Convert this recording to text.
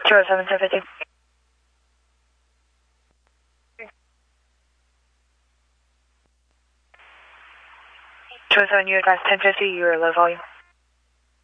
207, 1050. 207, you advise 1050, you are low volume.